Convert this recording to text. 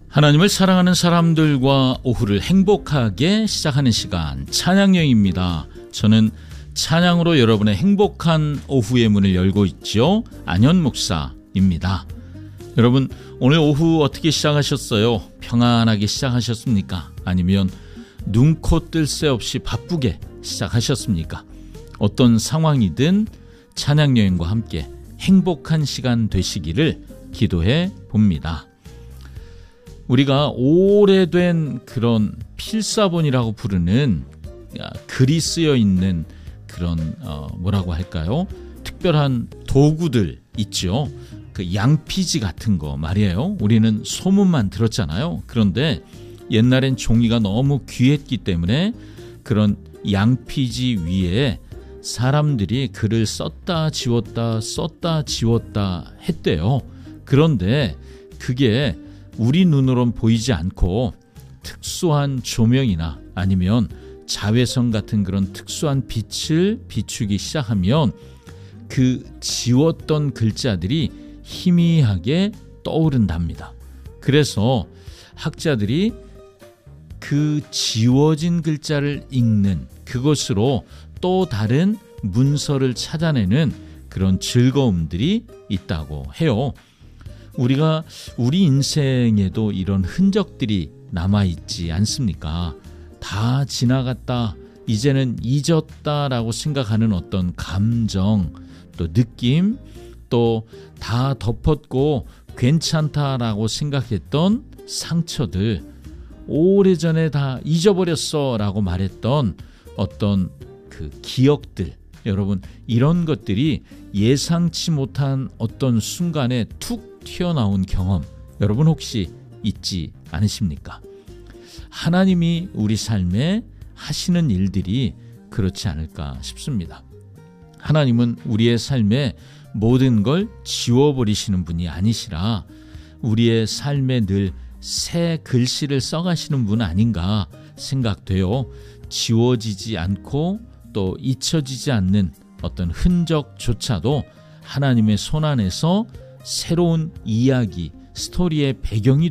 하나님을 사랑하는 사람들과 오후를 행복하게 시작하는 시간, 찬양여행입니다. 저는 찬양으로 여러분의 행복한 오후의 문을 열고 있죠. 안현 목사입니다. 여러분, 오늘 오후 어떻게 시작하셨어요? 평안하게 시작하셨습니까? 아니면 눈코 뜰 새 없이 바쁘게 시작하셨습니까? 어떤 상황이든 찬양여행과 함께 행복한 시간 되시기를 기도해 봅니다. 우리가 오래된 그런 필사본이라고 부르는 글이 쓰여 있는 그런 뭐라고 할까요? 특별한 도구들 있죠. 그 양피지 같은 거 말이에요. 우리는 소문만 들었잖아요. 그런데 옛날엔 종이가 너무 귀했기 때문에 그런 양피지 위에 사람들이 글을 썼다 지웠다 했대요. 그런데 그게 우리 눈으로는 보이지 않고 특수한 조명이나 아니면 자외선 같은 그런 특수한 빛을 비추기 시작하면 그 지웠던 글자들이 희미하게 떠오른답니다. 그래서 학자들이 그 지워진 글자를 읽는 그것으로 또 다른 문서를 찾아내는 그런 즐거움들이 있다고 해요. 우리가 우리 인생에도 이런 흔적들이 남아있지 않습니까? 다 지나갔다, 이제는 잊었다라고 생각하는 어떤 감정, 또 느낌, 또 다 덮었고 괜찮다라고 생각했던 상처들, 오래전에 다 잊어버렸어 라고 말했던 어떤 그 기억들, 여러분, 이런 것들이 예상치 못한 어떤 순간에 툭 튀어나온 경험, 여러분 혹시 있지 않으십니까? 하나님이 우리 삶에 하시는 일들이 그렇지 않을까 싶습니다. 하나님은 우리의 삶에 모든 걸 지워버리시는 분이 아니시라 우리의 삶에 늘 새 글씨를 써가시는 분 아닌가 생각돼요. 지워지지 않고 또 잊혀지지 않는 어떤 흔적조차도 하나님의 손안에서 새로운 이야기, 스토리의 배경이